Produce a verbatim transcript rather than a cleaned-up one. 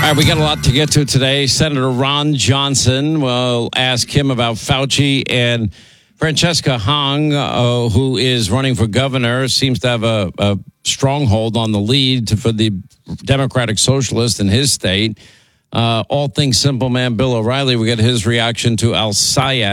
All right, we got a lot to get to today. Senator Ron Johnson, will ask him about Fauci, and Francesca Hong, uh, who is running for governor, seems to have a, a stronghold on the lead to, for the Democratic Socialist in his state. Uh, all things simple man Bill O'Reilly, we get his reaction to Al Sayed.